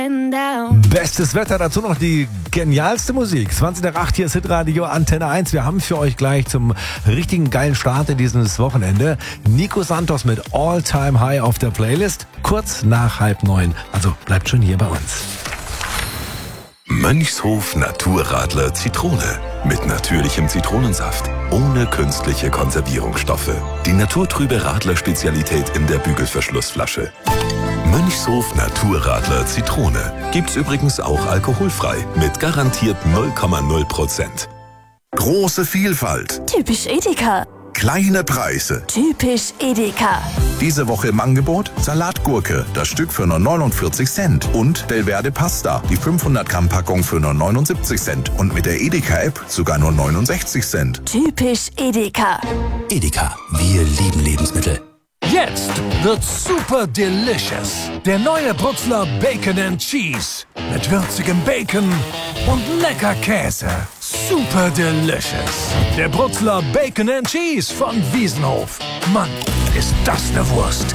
Bestes Wetter, dazu noch die genialste Musik. 20 nach 8, hier ist Hitradio Antenne 1. Wir haben für euch gleich zum richtigen geilen Start in dieses Wochenende Nico Santos mit All Time High auf der Playlist, kurz nach 8:30. Also bleibt schon hier bei uns. Mönchshof Naturradler Zitrone. Mit natürlichem Zitronensaft. Ohne künstliche Konservierungsstoffe. Die naturtrübe Radler-Spezialität in der Bügelverschlussflasche. Mönchshof Naturradler Zitrone. Gibt's übrigens auch alkoholfrei. Mit garantiert 0,0%. Große Vielfalt. Typisch Edeka. Kleine Preise. Typisch Edeka. Diese Woche im Angebot Salatgurke, das Stück für nur 49 Cent. Und Delverde Pasta, die 500 Gramm Packung für nur 79 Cent. Und mit der Edeka-App sogar nur 69 Cent. Typisch Edeka. Edeka, wir lieben Lebensmittel. Jetzt wird's super delicious. Der neue Brutzler Bacon and Cheese. Mit würzigem Bacon und lecker Käse. Super delicious. Der Brutzler Bacon and Cheese von Wiesenhof. Mann, ist das eine Wurst.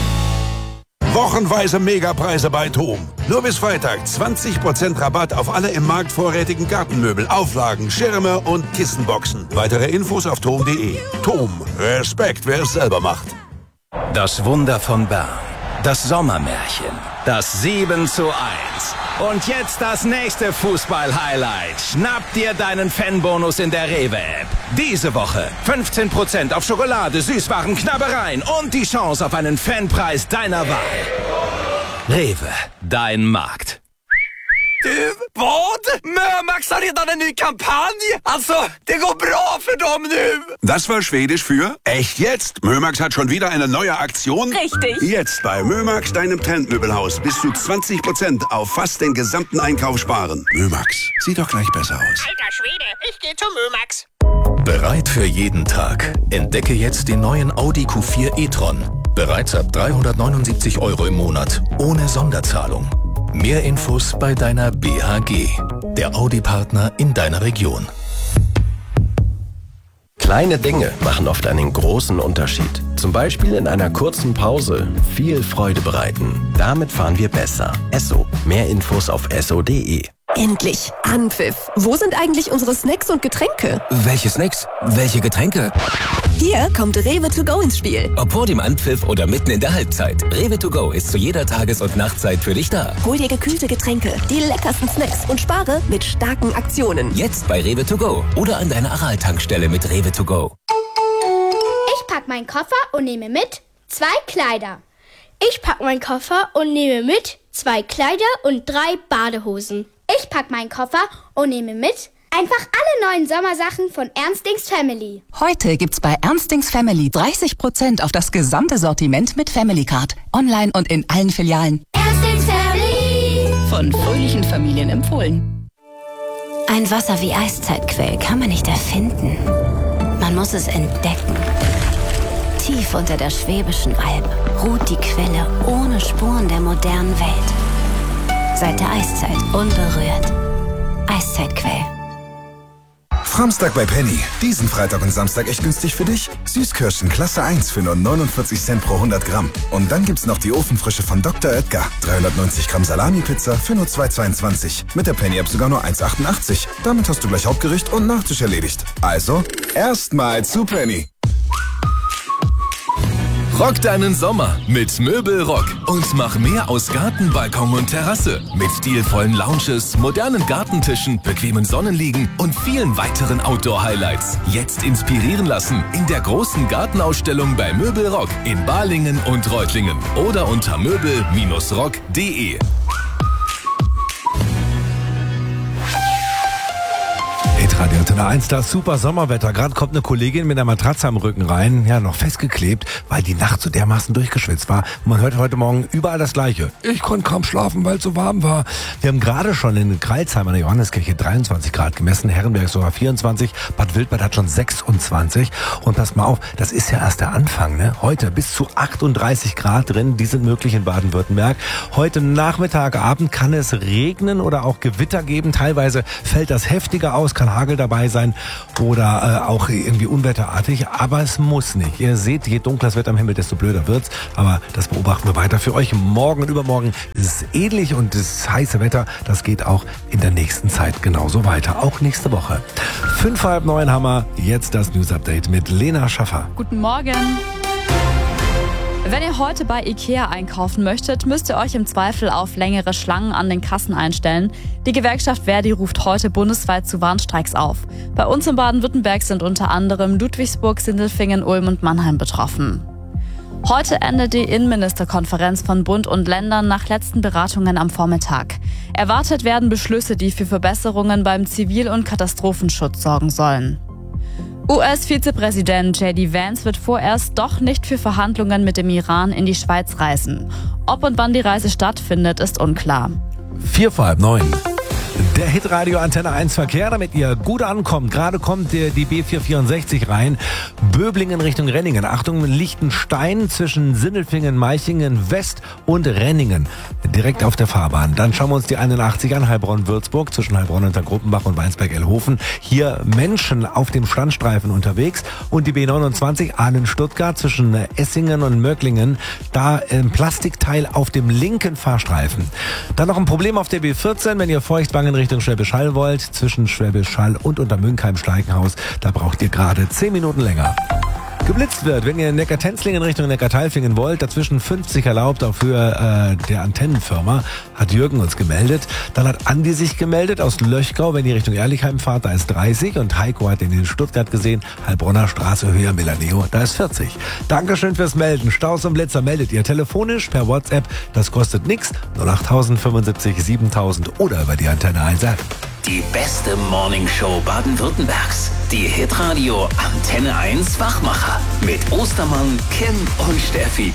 Wochenweise Megapreise bei TOM. Nur bis Freitag 20% Rabatt auf alle im Markt vorrätigen Gartenmöbel, Auflagen, Schirme und Kissenboxen. Weitere Infos auf tom.de. TOM. Respekt, wer es selber macht. Das Wunder von Bern. Das Sommermärchen. Das 7:1. Und jetzt das nächste Fußball-Highlight. Schnapp dir deinen Fanbonus in der Rewe-App. Diese Woche 15% auf Schokolade, Süßwaren, Knabbereien und die Chance auf einen Fanpreis deiner Wahl. Rewe, dein Markt. Du, vad? Mömax har redan en ny kampanj. Alltså, det går bra för dem nu. Das war Schwedisch für echt jetzt. Mömax hat schon wieder eine neue Aktion. Richtig. Jetzt bei Mömax, deinem Trendmöbelhaus, bis zu 20% auf fast den gesamten Einkauf sparen. Mömax, sieht doch gleich besser aus. Alter Schwede, ich gehe zu Mömax. Bereit für jeden Tag. Entdecke jetzt den neuen Audi Q4 e-tron. Bereits ab 379 € im Monat. Ohne Sonderzahlung. Mehr Infos bei deiner BHG, der Audi-Partner in deiner Region. Kleine Dinge machen oft einen großen Unterschied. Zum Beispiel in einer kurzen Pause viel Freude bereiten. Damit fahren wir besser. Esso. Mehr Infos auf esso.de. Endlich. Anpfiff. Wo sind eigentlich unsere Snacks und Getränke? Welche Snacks? Welche Getränke? Hier kommt Rewe to go ins Spiel. Ob vor dem Anpfiff oder mitten in der Halbzeit. Rewe to go ist zu jeder Tages- und Nachtzeit für dich da. Hol dir gekühlte Getränke, die leckersten Snacks und spare mit starken Aktionen. Jetzt bei Rewe to go oder an deiner Aral-Tankstelle mit Rewe to go. Ich pack meinen Koffer und nehme mit 2 Kleider. Ich pack meinen Koffer und nehme mit 2 Kleider und 3 Badehosen. Ich pack meinen Koffer und nehme mit einfach alle neuen Sommersachen von Ernstings Family. Heute gibt's bei Ernstings Family 30% auf das gesamte Sortiment mit Family Card. Online und in allen Filialen. Ernstings Family. Von fröhlichen Familien empfohlen. Ein Wasser wie Eiszeitquell kann man nicht erfinden. Man muss es entdecken. Tief unter der Schwäbischen Alb ruht die Quelle ohne Spuren der modernen Welt. Seit der Eiszeit unberührt. Eiszeitquell. Framstag bei Penny. Diesen Freitag und Samstag echt günstig für dich. Süßkirschen Klasse 1 für nur 49 Cent pro 100 Gramm. Und dann gibt's noch die Ofenfrische von Dr. Oetker. 390 Gramm Salami-Pizza für nur 2,22. Mit der Penny-App sogar nur 1,88. Damit hast du gleich Hauptgericht und Nachtisch erledigt. Also, erstmal zu Penny. Rock deinen Sommer mit Möbelrock und mach mehr aus Garten, Balkon und Terrasse. Mit stilvollen Lounges, modernen Gartentischen, bequemen Sonnenliegen und vielen weiteren Outdoor-Highlights. Jetzt inspirieren lassen in der großen Gartenausstellung bei Möbelrock in Balingen und Reutlingen oder unter möbel-rock.de. Radio Antenne 1, das super Sommerwetter. Gerade kommt eine Kollegin mit einer Matratze am Rücken rein, ja, noch festgeklebt, weil die Nacht so dermaßen durchgeschwitzt war. Und man hört heute Morgen überall das Gleiche. Ich konnte kaum schlafen, weil es so warm war. Wir haben gerade schon in Kreilsheim an der Johanneskirche 23 Grad gemessen, Herrenberg sogar 24, Bad Wildbad hat schon 26. Und passt mal auf, das ist ja erst der Anfang, ne? Heute bis zu 38 Grad drin, die sind möglich in Baden-Württemberg. Heute Nachmittag, Abend kann es regnen oder auch Gewitter geben. Teilweise fällt das heftiger aus, kann Hagel dabei sein oder auch irgendwie unwetterartig. Aber es muss nicht. Ihr seht, je dunkler es wird am Himmel, desto blöder wird's. Aber das beobachten wir weiter für euch. Morgen und übermorgen ist es ähnlich und das heiße Wetter, das geht auch in der nächsten Zeit genauso weiter. Auch nächste Woche. 8:30 haben wir jetzt das News Update mit Lena Schaffer. Guten Morgen. Wenn ihr heute bei Ikea einkaufen möchtet, müsst ihr euch im Zweifel auf längere Schlangen an den Kassen einstellen. Die Gewerkschaft Verdi ruft heute bundesweit zu Warnstreiks auf. Bei uns in Baden-Württemberg sind unter anderem Ludwigsburg, Sindelfingen, Ulm und Mannheim betroffen. Heute endet die Innenministerkonferenz von Bund und Ländern nach letzten Beratungen am Vormittag. Erwartet werden Beschlüsse, die für Verbesserungen beim Zivil- und Katastrophenschutz sorgen sollen. US-Vizepräsident J.D. Vance wird vorerst doch nicht für Verhandlungen mit dem Iran in die Schweiz reisen. Ob und wann die Reise stattfindet, ist unklar. 8:45. Der Hitradio Antenne 1 Verkehr, damit ihr gut ankommt. Gerade kommt die B464 rein. Böblingen Richtung Renningen. Achtung, Lichtenstein zwischen Sindelfingen, Meichingen West und Renningen. Direkt auf der Fahrbahn. Dann schauen wir uns die 81 an, Heilbronn-Würzburg zwischen Heilbronn und Gruppenbach und Weinsberg-Elhofen. Hier Menschen auf dem Standstreifen unterwegs. Und die B29 Ahlen-Stuttgart zwischen Essingen und Möcklingen. Da ein Plastikteil auf dem linken Fahrstreifen. Dann noch ein Problem auf der B14, wenn ihr Feuchtwangen Richtung Schwäbisch Hall wollt, zwischen Schwäbisch Hall und Untermünkheim-Steigenhaus. Da braucht ihr gerade 10 Minuten länger. Geblitzt wird, wenn ihr Neckar-Tenzlingen Richtung Neckar-Teilfingen wollt, dazwischen 50 erlaubt auf Höhe der Antennenfirma, hat Jürgen uns gemeldet. Dann hat Andi sich gemeldet aus Löchgau, wenn ihr Richtung Ehrlichheim fahrt, da ist 30 und Heiko hat ihn in Stuttgart gesehen, Heilbronner Straße, Höhe Milaneo, da ist 40. Dankeschön fürs Melden. Staus und Blitzer meldet ihr telefonisch per WhatsApp, das kostet nix, 08000 75 7000 oder über die Antenne 1 App. Die beste Morningshow Baden-Württembergs. Die Hitradio Antenne 1 Wachmacher. Mit Ostermann, Kim und Steffi.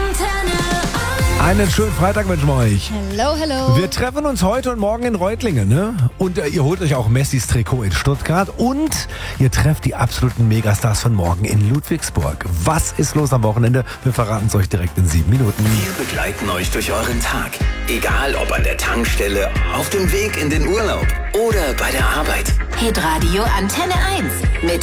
Einen schönen Freitag wünschen wir euch. Hello, hello. Wir treffen uns heute und morgen in Reutlingen, ne? Und ihr holt euch auch Messis Trikot in Stuttgart und ihr trefft die absoluten Megastars von morgen in Ludwigsburg. Was ist los am Wochenende? Wir verraten es euch direkt in 7 Minuten. Wir begleiten euch durch euren Tag. Egal ob an der Tankstelle, auf dem Weg in den Urlaub oder bei der Arbeit. Hitradio Antenne 1 mit